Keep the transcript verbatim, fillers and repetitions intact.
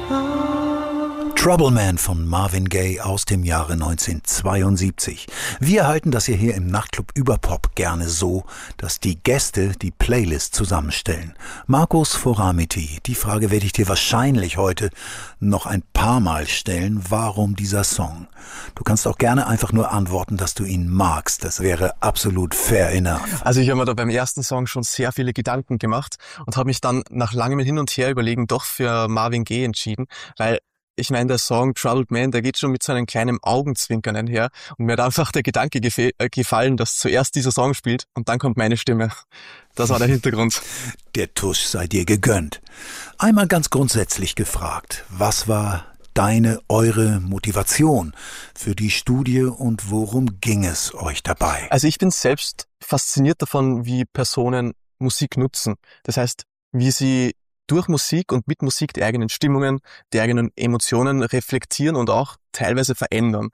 Trouble Man von Marvin Gaye aus dem Jahre neunzehnhundertzweiundsiebzig. Wir halten das hier im Nachtclub Überpop gerne so, dass die Gäste die Playlist zusammenstellen. Markus Foramiti, die Frage werde ich dir wahrscheinlich heute noch ein paar Mal stellen. Warum dieser Song? Du kannst auch gerne einfach nur antworten, dass du ihn magst. Das wäre absolut fair enough. Also ich habe mir da beim ersten Song schon sehr viele Gedanken gemacht und habe mich dann nach langem Hin und Her überlegen doch für Marvin Gaye entschieden, weil ich meine, der Song Troubled Man, der geht schon mit so einem kleinen Augenzwinkern einher und mir hat einfach der Gedanke gefe- äh, gefallen, dass zuerst dieser Song spielt und dann kommt meine Stimme. Das war der Hintergrund. Der Tusch sei dir gegönnt. Einmal ganz grundsätzlich gefragt, was war deine, eure Motivation für die Studie und worum ging es euch dabei? Also ich bin selbst fasziniert davon, wie Personen Musik nutzen. Das heißt, wie sie durch Musik und mit Musik die eigenen Stimmungen, die eigenen Emotionen reflektieren und auch teilweise verändern.